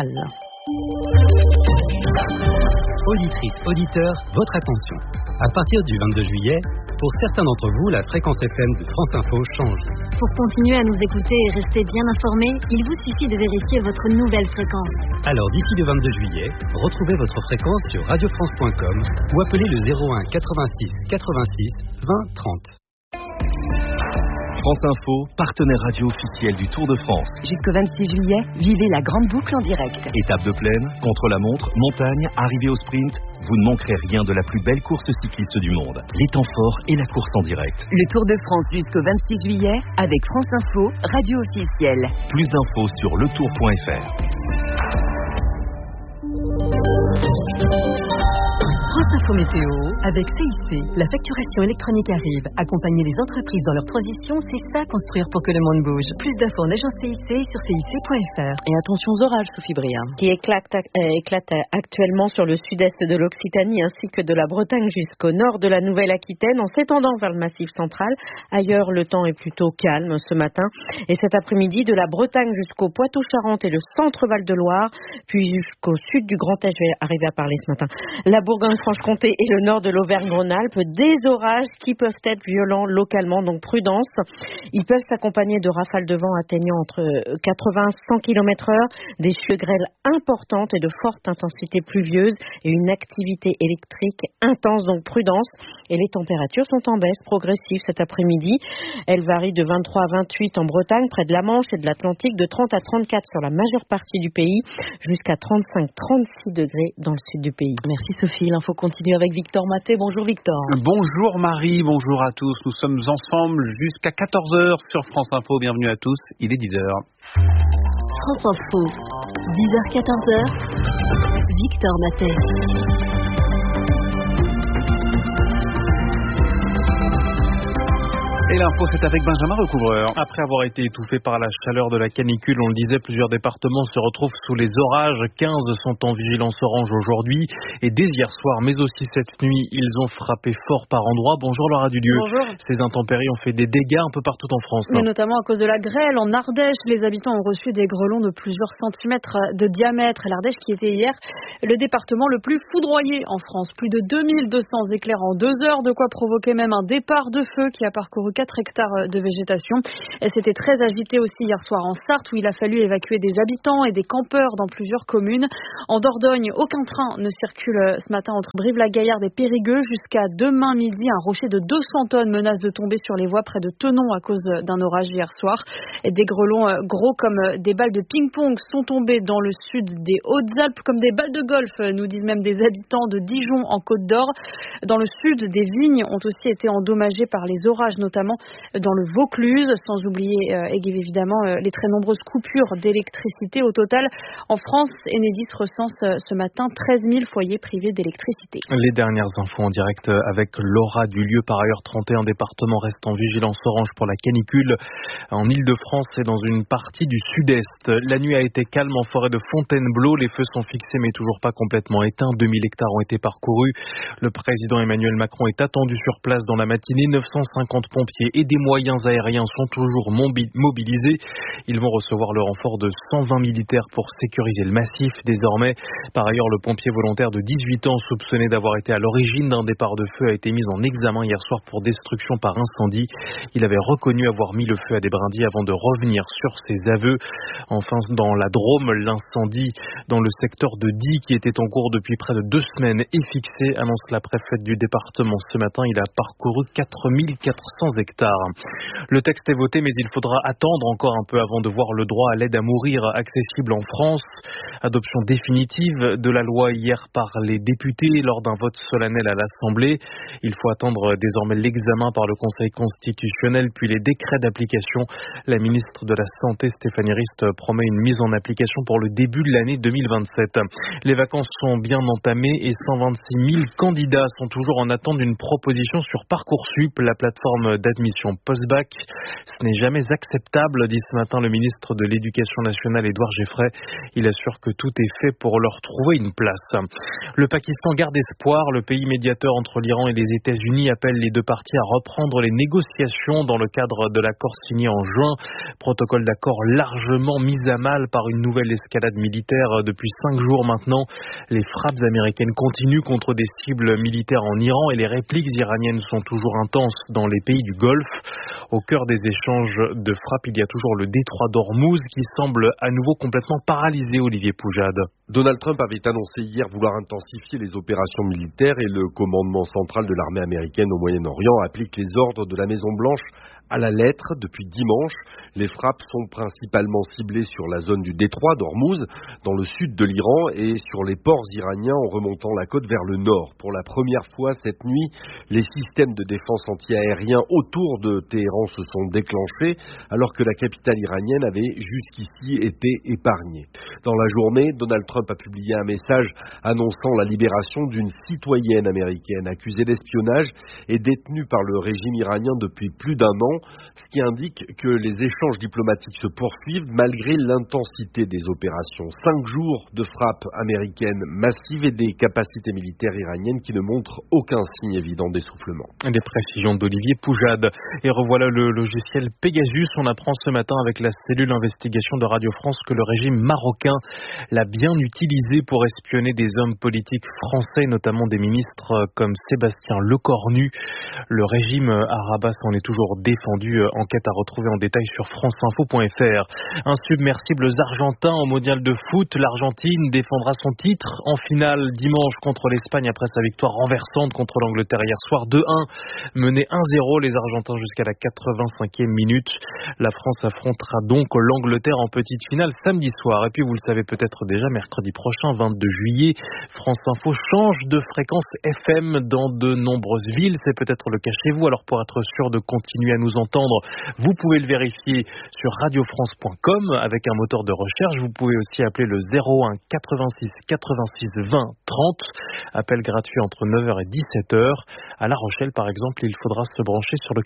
Auditrices, auditeurs, votre attention. À partir du 22 juillet, pour certains d'entre vous, la fréquence FM de France Info change. Pour continuer à nous écouter et rester bien informés, il vous suffit de vérifier votre nouvelle fréquence. Alors d'ici le 22 juillet, retrouvez votre fréquence sur radiofrance.com ou appelez le 01 86 86 20 30. France Info, partenaire radio officiel du Tour de France. Jusqu'au 26 juillet, vivez la grande boucle en direct. Étape de plaine, contre-la-montre, montagne, arrivée au sprint, vous ne manquerez rien de la plus belle course cycliste du monde. Les temps forts et la course en direct. Le Tour de France jusqu'au 26 juillet avec France Info, radio officielle. Plus d'infos sur letour.fr. France Info Météo, avec CIC, la facturation électronique arrive. Accompagner les entreprises dans leur transition, c'est ça construire pour que le monde bouge. Plus d'infos en agence CIC sur cic.fr. Et attention aux orages, Sophie Bria. Qui éclatent actuellement sur le sud-est de l'Occitanie ainsi que de la Bretagne jusqu'au nord de la Nouvelle-Aquitaine en s'étendant vers le Massif central. Ailleurs, le temps est plutôt calme ce matin. Et cet après-midi, de la Bretagne jusqu'au Poitou-Charentes et le centre-Val de Loire, puis jusqu'au sud du Grand Est, je vais arriver à parler ce matin. La Bourgogne-Franche-Comté et le nord de l'Auvergne-Rhône-Alpes, des orages qui peuvent être violents localement, donc prudence. Ils peuvent s'accompagner de rafales de vent atteignant entre 80 et 100 km/h, des chutes de grêle importantes et de fortes intensités pluvieuses et une activité électrique intense, donc prudence. Et les températures sont en baisse progressive cet après-midi. Elles varient de 23 à 28 en Bretagne, près de la Manche et de l'Atlantique, de 30 à 34 sur la majeure partie du pays, jusqu'à 35-36 degrés dans le sud du pays. Merci Sophie. L'info continue avec Victor Maté. Bonjour Victor. Bonjour Marie, bonjour à tous. Nous sommes ensemble jusqu'à 14h sur France Info. Bienvenue à tous, il est 10h. France Info, 10h-14h, Victor Maté. Et l'info, c'est avec Benjamin Recouvreur. Après avoir été étouffé par la chaleur de la canicule, on le disait, plusieurs départements se retrouvent sous les orages. 15 sont en vigilance orange aujourd'hui. Et dès hier soir, mais aussi cette nuit, ils ont frappé fort par endroits. Bonjour Laura Dulieu. Bonjour. Ces intempéries ont fait des dégâts un peu partout en France. Mais notamment à cause de la grêle. En Ardèche, les habitants ont reçu des grêlons de plusieurs centimètres de diamètre. L'Ardèche qui était hier le département le plus foudroyé en France. Plus de 2200 éclairs en 2 heures, de quoi provoquer même un départ de feu qui a parcouru 4 hectares de végétation. Et c'était très agité aussi hier soir en Sarthe où il a fallu évacuer des habitants et des campeurs dans plusieurs communes. En Dordogne, aucun train ne circule ce matin entre Brive-la-Gaillarde et Périgueux. Jusqu'à demain midi, un rocher de 200 tonnes menace de tomber sur les voies près de Thonon à cause d'un orage hier soir. Et des grêlons gros comme des balles de ping-pong sont tombés dans le sud des Hautes-Alpes comme des balles de golf, nous disent même des habitants de Dijon en Côte d'Or. Dans le sud, des vignes ont aussi été endommagées par les orages, notamment dans le Vaucluse, sans oublier évidemment les très nombreuses coupures d'électricité. Au total, en France, Enedis recense ce matin 13 000 foyers privés d'électricité. Les dernières infos en direct avec Laura Dulieu. Par ailleurs, 31 départements restent en vigilance orange pour la canicule en Île-de-France et dans une partie du sud-est. La nuit a été calme en forêt de Fontainebleau. Les feux sont fixés mais toujours pas complètement éteints. 2000 hectares ont été parcourus. Le président Emmanuel Macron est attendu sur place dans la matinée. 950 pompiers et des moyens aériens sont toujours mobilisés. Ils vont recevoir le renfort de 120 militaires pour sécuriser le massif désormais. Par ailleurs, le pompier volontaire de 18 ans soupçonné d'avoir été à l'origine d'un départ de feu a été mis en examen hier soir pour destruction par incendie. Il avait reconnu avoir mis le feu à des brindilles avant de revenir sur ses aveux. Enfin, dans la Drôme, l'incendie dans le secteur de Die qui était en cours depuis près de 2 semaines est fixé, annonce la préfète du département ce matin. Il a parcouru 4400 hectares. hectares. Le texte est voté, mais il faudra attendre encore un peu avant de voir le droit à l'aide à mourir accessible en France. Adoption définitive de la loi hier par les députés lors d'un vote solennel à l'Assemblée. Il faut attendre désormais l'examen par le Conseil constitutionnel puis les décrets d'application. La ministre de la Santé, Stéphanie Rist, promet une mise en application pour le début de l'année 2027. Les vacances sont bien entamées et 126 000 candidats sont toujours en attente d'une proposition sur Parcoursup, la plateforme d'admission post-bac. Ce n'est jamais acceptable, dit ce matin le ministre de l'Éducation nationale, Édouard Geffray. Il assure que tout est fait pour leur trouver une place. Le Pakistan garde espoir. Le pays médiateur entre l'Iran et les États-Unis appelle les deux parties à reprendre les négociations dans le cadre de l'accord signé en juin. Protocole d'accord largement mis à mal par une nouvelle escalade militaire depuis 5 jours maintenant. Les frappes américaines continuent contre des cibles militaires en Iran et les répliques iraniennes sont toujours intenses dans les pays du Golfe. Au cœur des échanges de frappes, il y a toujours le détroit d'Ormuz qui semble à nouveau complètement paralysé, Olivier Poujade. Donald Trump avait annoncé hier vouloir intensifier les opérations militaires et le commandement central de l'armée américaine au Moyen-Orient applique les ordres de la Maison-Blanche à la lettre depuis dimanche. Les frappes sont principalement ciblées sur la zone du détroit d'Ormuz, dans le sud de l'Iran, et sur les ports iraniens en remontant la côte vers le nord. Pour la première fois cette nuit, les systèmes de défense anti-aérien autour de Téhéran se sont déclenchés, alors que la capitale iranienne avait jusqu'ici été épargnée. Dans la journée, Donald Trump a publié un message annonçant la libération d'une citoyenne américaine accusée d'espionnage et détenue par le régime iranien depuis plus d'un an, ce qui indique que les échanges diplomatiques se poursuivent malgré l'intensité des opérations. 5 jours de frappes américaines massives et des capacités militaires iraniennes qui ne montrent aucun signe évident d'essoufflement. Des précisions d'Olivier Poujade. Et revoilà le logiciel Pegasus. On apprend ce matin avec la cellule investigation de Radio France que le régime marocain l'a bien utilisé pour espionner des hommes politiques français, notamment des ministres comme Sébastien Lecornu. Le régime à Rabat s'en est toujours défendu. Enquête à retrouver en détail sur franceinfo.fr. Insubmersibles argentins au mondial de foot. L'Argentine défendra son titre en finale dimanche contre l'Espagne après sa victoire renversante contre l'Angleterre hier soir 2-1. Mené 1-0 les Argentins jusqu'à la 85e minute. La France affrontera donc l'Angleterre en petite finale samedi soir. Et puis vous le savez peut-être déjà, mercredi prochain, 22 juillet, France Info change de fréquence FM dans de nombreuses villes. C'est peut-être le cas chez vous. Alors pour être sûr de continuer à nous entendre, vous pouvez le vérifier sur radiofrance.com avec un moteur de recherche. Vous pouvez aussi appeler le 01 86 86 20 30. Appel gratuit entre 9h et 17h. À La Rochelle, par exemple, il faudra se brancher sur le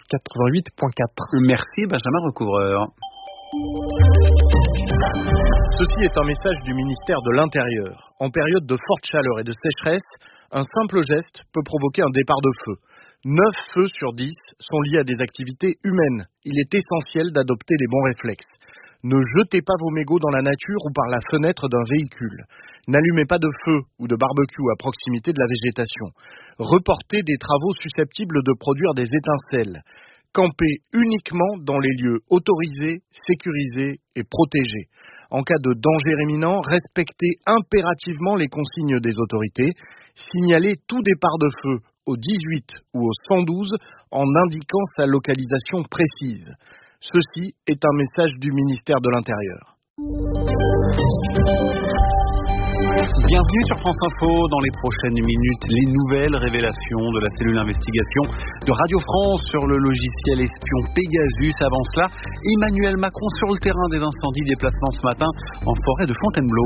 88.4. Merci Benjamin Recouvreur. Ceci est un message du ministère de l'Intérieur. En période de forte chaleur et de sécheresse, un simple geste peut provoquer un départ de feu. 9 feux sur 10 sont liés à des activités humaines. Il est essentiel d'adopter les bons réflexes. Ne jetez pas vos mégots dans la nature ou par la fenêtre d'un véhicule. N'allumez pas de feu ou de barbecue à proximité de la végétation. Reportez des travaux susceptibles de produire des étincelles. Campez uniquement dans les lieux autorisés, sécurisés et protégés. En cas de danger imminent, respectez impérativement les consignes des autorités. Signalez tout départ de feu au 18 ou au 112 en indiquant sa localisation précise. Ceci est un message du ministère de l'Intérieur. Bienvenue sur France Info. Dans les prochaines minutes, les nouvelles révélations de la cellule d'investigation de Radio France sur le logiciel espion Pegasus. Avant cela, Emmanuel Macron sur le terrain des incendies, déplacement ce matin en forêt de Fontainebleau.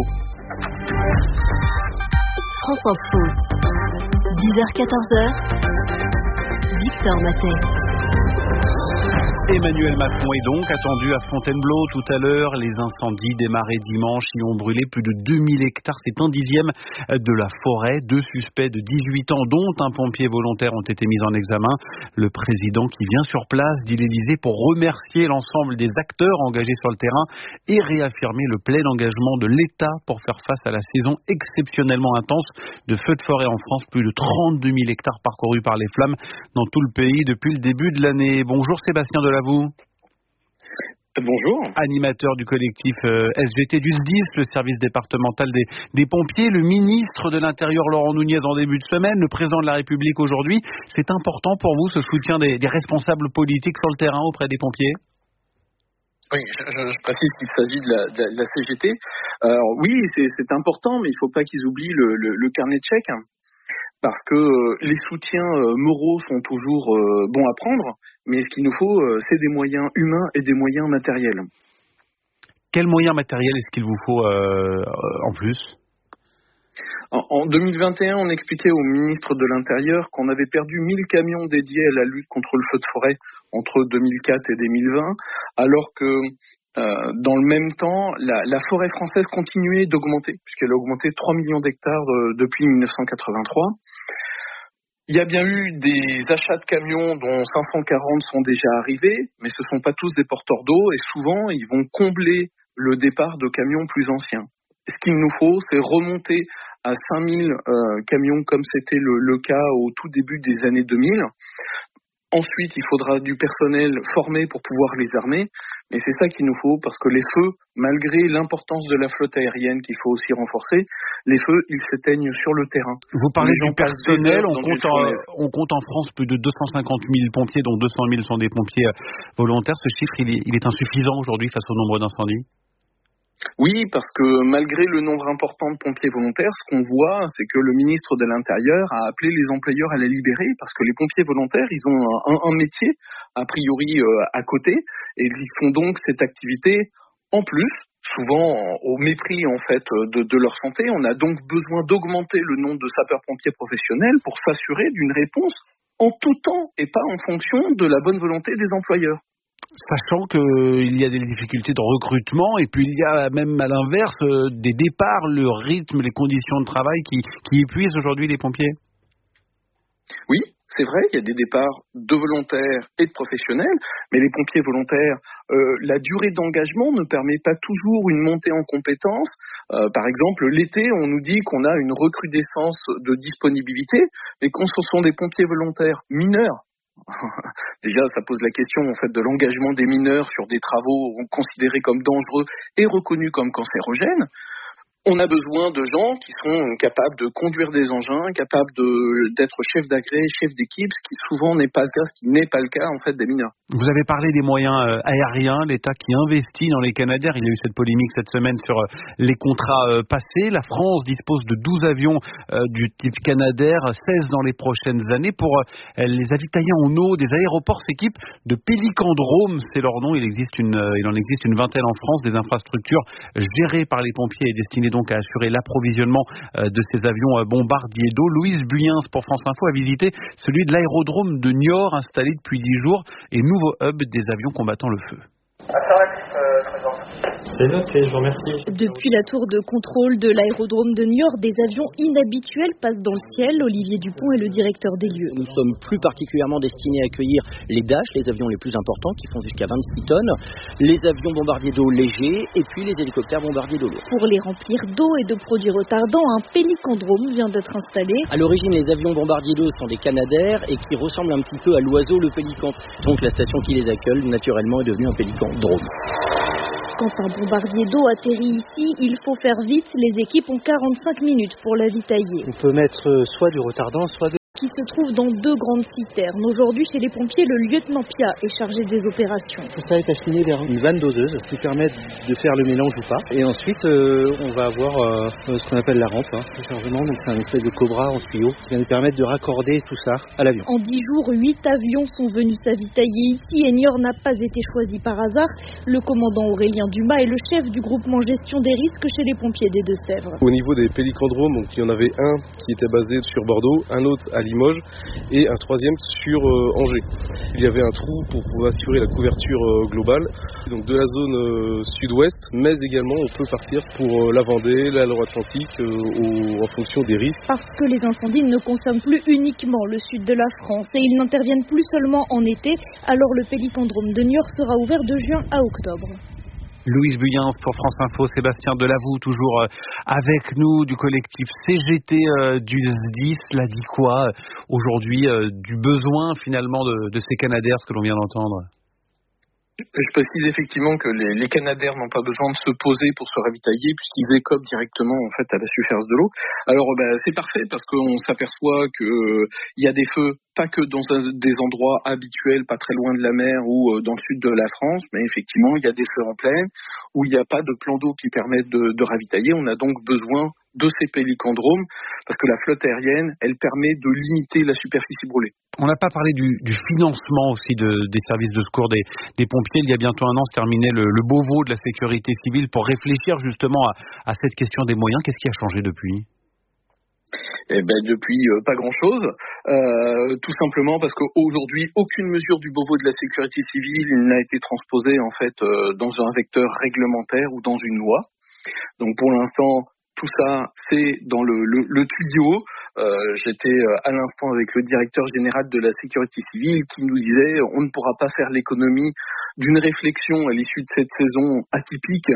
France Info, 10h-14h, Victor Matet. Emmanuel Macron est donc attendu à Fontainebleau tout à l'heure. Les incendies démarrés dimanche y ont brûlé plus de 2000 hectares. C'est 1/10 de la forêt. 2 suspects de 18 ans, dont un pompier volontaire, ont été mis en examen. Le président qui vient sur place dit l'Élysée pour remercier l'ensemble des acteurs engagés sur le terrain et réaffirmer le plein engagement de l'État pour faire face à la saison exceptionnellement intense de feux de forêt en France. Plus de 32 000 hectares parcourus par les flammes dans tout le pays depuis le début de l'année. Bonjour Sébastien Delavou. Bonjour. Animateur du collectif SGT du SDIS, le service départemental des pompiers, le ministre de l'Intérieur Laurent Nunez en début de semaine, le président de la République aujourd'hui. C'est important pour vous ce soutien des responsables politiques sur le terrain auprès des pompiers ? Oui, je précise qu'il s'agit de la CGT. Oui, c'est important, mais il ne faut pas qu'ils oublient le carnet de chèques. Parce que les soutiens moraux sont toujours bons à prendre, mais ce qu'il nous faut, c'est des moyens humains et des moyens matériels. Quels moyens matériels est-ce qu'il vous faut en plus ? En 2021, on expliquait au ministre de l'Intérieur qu'on avait perdu 1000 camions dédiés à la lutte contre le feu de forêt entre 2004 et 2020, alors que dans le même temps, la forêt française continuait d'augmenter, puisqu'elle a augmenté 3 millions d'hectares depuis 1983. Il y a bien eu des achats de camions dont 540 sont déjà arrivés, mais ce ne sont pas tous des porteurs d'eau et souvent ils vont combler le départ de camions plus anciens. Ce qu'il nous faut, c'est remonter à 5000 camions comme c'était le cas au tout début des années 2000. Ensuite, il faudra du personnel formé pour pouvoir les armer. Mais c'est ça qu'il nous faut, parce que les feux, malgré l'importance de la flotte aérienne qu'il faut aussi renforcer, les feux, ils s'éteignent sur le terrain. Vous parlez du personnel, on compte en France plus de 250 000 pompiers, dont 200 000 sont des pompiers volontaires. Ce chiffre, il est insuffisant aujourd'hui face au nombre d'incendies ? Oui, parce que malgré le nombre important de pompiers volontaires, ce qu'on voit, c'est que le ministre de l'Intérieur a appelé les employeurs à les libérer, parce que les pompiers volontaires, ils ont un métier, a priori, à côté, et ils font donc cette activité en plus, souvent au mépris en fait de leur santé. On a donc besoin d'augmenter le nombre de sapeurs-pompiers professionnels pour s'assurer d'une réponse en tout temps et pas en fonction de la bonne volonté des employeurs. Sachant qu'il y a des difficultés de recrutement et puis il y a même à l'inverse des départs, le rythme, les conditions de travail qui épuisent aujourd'hui les pompiers. Oui, c'est vrai, il y a des départs de volontaires et de professionnels, mais les pompiers volontaires, la durée d'engagement ne permet pas toujours une montée en compétences. Par exemple, l'été, on nous dit qu'on a une recrudescence de disponibilité, mais quand ce sont des pompiers volontaires mineurs, déjà, ça pose la question en fait de l'engagement des mineurs sur des travaux considérés comme dangereux et reconnus comme cancérogènes. On a besoin de gens qui sont capables de conduire des engins, capables d'être chef d'agré, chef d'équipe, ce qui souvent n'est pas le cas en fait des mineurs. Vous avez parlé des moyens aériens, l'État qui investit dans les Canadair. Il y a eu cette polémique cette semaine sur les contrats passés. La France dispose de 12 avions du type Canadair, 16 dans les prochaines années pour les avitailler en eau. Des aéroports s'équipent de Pélicandromes, c'est leur nom. Il en existe une vingtaine en France, des infrastructures gérées par les pompiers et destinées donc à assurer l'approvisionnement de ces avions bombardiers d'eau. Louise Buyens pour France Info a visité celui de l'aérodrome de Niort installé depuis 10 jours et nouveau hub des avions combattant le feu. C'est noté, je vous remercie. Depuis la tour de contrôle de l'aérodrome de Niort, des avions inhabituels passent dans le ciel. Olivier Dupont est le directeur des lieux. Nous sommes plus particulièrement destinés à accueillir les Dash, les avions les plus importants qui font jusqu'à 26 tonnes, les avions bombardiers d'eau légers et puis les hélicoptères bombardiers d'eau lourde. Pour les remplir d'eau et de produits retardants, un pélicandrome vient d'être installé. À l'origine, les avions bombardiers d'eau sont des Canadair et qui ressemblent un petit peu à l'oiseau, le pélican. Donc la station qui les accueille, naturellement, est devenue un pélicandrome. Quand un bombardier d'eau atterrit ici, il faut faire vite. Les équipes ont 45 minutes pour l'avitailler. On peut mettre soit du retardant, soit de... Qui se trouve dans 2 grandes citernes. Aujourd'hui, chez les pompiers, le lieutenant Pia est chargé des opérations. Tout ça est acheminé vers une vanne doseuse qui permet de faire le mélange ou pas. Et ensuite, on va avoir ce qu'on appelle la rampe de chargement. Donc c'est un espèce de cobra en tuyau qui va nous permettre de raccorder tout ça à l'avion. En 10 jours, 8 avions sont venus s'avitailler ici et Niort n'a pas été choisi par hasard. Le commandant Aurélien Dumas est le chef du groupement gestion des risques chez les pompiers des Deux-Sèvres. Au niveau des pélicandromes, donc, il y en avait un qui était basé sur Bordeaux, un autre à Limoges et un troisième sur Angers. Il y avait un trou pour assurer la couverture globale, donc de la zone sud-ouest, mais également on peut partir pour la Vendée, la Loire-Atlantique en fonction des risques. Parce que les incendies ne concernent plus uniquement le sud de la France et ils n'interviennent plus seulement en été, alors le pélicandrome de Niort sera ouvert de juin à octobre. Louise Buyens pour France Info, Sébastien Delavoux toujours avec nous du collectif CGT du SDIS. L'a dit quoi aujourd'hui du besoin finalement de ces Canadair, ce que l'on vient d'entendre? Je précise effectivement que les Canadaires n'ont pas besoin de se poser pour se ravitailler puisqu'ils écopent directement en fait à la surface de l'eau. Alors c'est parfait parce qu'on s'aperçoit que il y a des feux pas que dans des endroits habituels, pas très loin de la mer ou dans le sud de la France, mais effectivement il y a des feux en plaine où il n'y a pas de plan d'eau qui permettent de ravitailler. On a donc besoin de ces pélicandromes parce que la flotte aérienne, elle permet de limiter la superficie brûlée. On n'a pas parlé du financement aussi des services de secours des pompiers. Il y a bientôt un an se terminait le Beauvau de la sécurité civile pour réfléchir justement à cette question des moyens. Qu'est-ce qui a changé depuis ? Depuis pas grand-chose, tout simplement parce qu'aujourd'hui aucune mesure du Beauvau de la sécurité civile n'a été transposée en fait dans un vecteur réglementaire ou dans une loi. Donc pour l'instant tout ça, c'est dans le tuyau. J'étais à l'instant avec le directeur général de la sécurité civile qui nous disait on ne pourra pas faire l'économie d'une réflexion à l'issue de cette saison atypique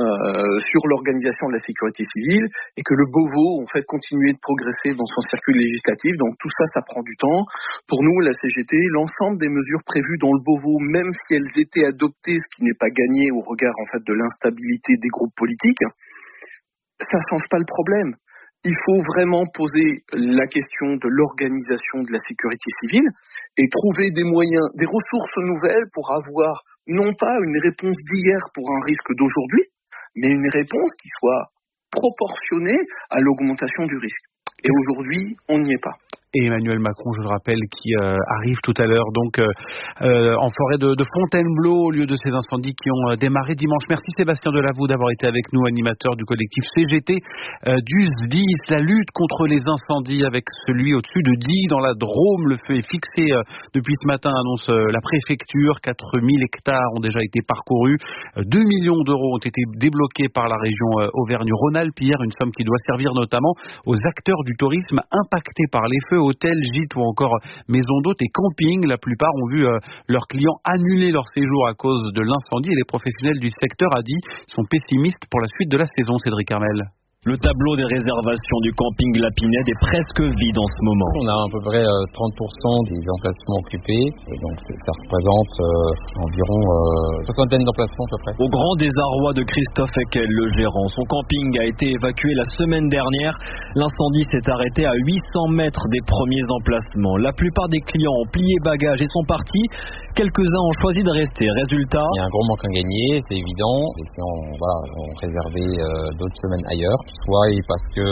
sur l'organisation de la sécurité civile et que le Beauvau, en fait, continuait de progresser dans son circuit législatif. Donc tout ça, ça prend du temps. Pour nous, la CGT, l'ensemble des mesures prévues dans le Beauvau, même si elles étaient adoptées, ce qui n'est pas gagné au regard en fait de l'instabilité des groupes politiques, ça change pas le problème. Il faut vraiment poser la question de l'organisation de la sécurité civile et trouver des moyens, des ressources nouvelles pour avoir non pas une réponse d'hier pour un risque d'aujourd'hui, mais une réponse qui soit proportionnée à l'augmentation du risque. Et aujourd'hui, on n'y est pas. Et Emmanuel Macron, je le rappelle, qui arrive tout à l'heure donc en forêt de Fontainebleau au lieu de ces incendies qui ont démarré dimanche. Merci Sébastien Delavaux d'avoir été avec nous, animateur du collectif CGT du SDIS. La lutte contre les incendies avec celui au-dessus de Die dans la Drôme. Le feu est fixé depuis ce matin, annonce la préfecture. 4000 hectares ont déjà été parcourus. 2 millions d'euros ont été débloqués par la région Auvergne-Rhône-Alpes hier, une somme qui doit servir notamment aux acteurs du tourisme impactés par les feux. Hôtels, gîtes ou encore maisons d'hôtes et campings. La plupart ont vu leurs clients annuler leur séjour à cause de l'incendie et les professionnels du secteur sont pessimistes pour la suite de la saison. Cédric Armel. Le tableau des réservations du camping La Pinède est presque vide en ce moment. On a à peu près 30% des emplacements occupés et donc ça représente environ une soixantaine d'emplacements à peu près. Au grand désarroi de Christophe Eckel, le gérant, son camping a été évacué la semaine dernière. L'incendie s'est arrêté à 800 mètres des premiers emplacements. La plupart des clients ont plié bagages et sont partis. Quelques-uns ont choisi de rester. Résultat, il y a un gros manque à gagner, c'est évident. Les clients ont réservé d'autres semaines ailleurs. Soit parce que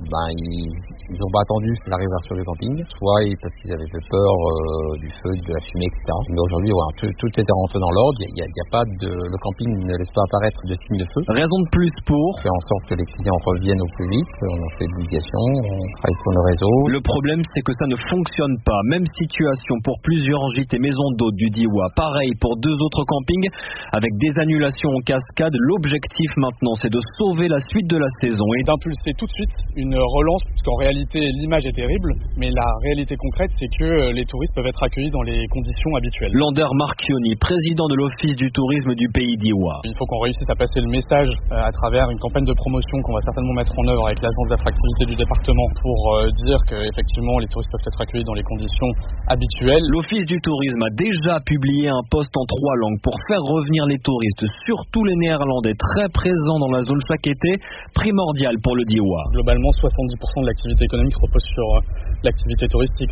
ils n'ont pas attendu la réouverture du camping, soit parce qu'ils avaient peur du feu, de la fumée, etc. Mais aujourd'hui, tout était rentré dans l'ordre. Il y a pas le camping ne laisse pas apparaître de signes de feu. Raison de plus pour faire en sorte que les clients reviennent au plus vite. On en fait publication, on travaille sur nos réseaux. Le problème, c'est que ça ne fonctionne pas. Même situation pour plusieurs gîtes et maisons d'hôtes du Diois. Pareil pour 2 autres campings avec des annulations en cascade. L'objectif maintenant, c'est de sauver la suite de la saison et d'impulser tout de suite une relance, puisqu'en réalité l'image est terrible, mais la réalité concrète c'est que les touristes peuvent être accueillis dans les conditions habituelles. Lander Marchioni, président de l'Office du tourisme du Pays d'Iwa. Il faut qu'on réussisse à passer le message à travers une campagne de promotion qu'on va certainement mettre en œuvre avec l'agence d'attractivité du département pour dire qu'effectivement les touristes peuvent être accueillis dans les conditions habituelles. L'Office du tourisme a déjà publié un post en 3 langues pour faire revenir les touristes, surtout les Néerlandais très présents dans la zone chaque été, primordial pour le Diois. Globalement, 70% de l'activité économique repose sur l'activité touristique.